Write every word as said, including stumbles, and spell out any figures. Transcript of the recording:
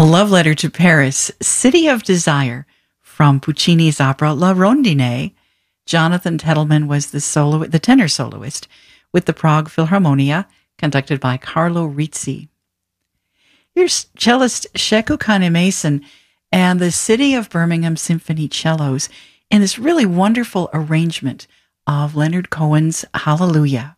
love letter to Paris, City of Desire, from Puccini's opera La Rondine. Jonathan Tettleman was the solo, the tenor soloist with the Prague Philharmonia, conducted by Carlo Rizzi. Here's cellist Sheku Kane-Mason and the City of Birmingham Symphony Cellos in this really wonderful arrangement of Leonard Cohen's Hallelujah.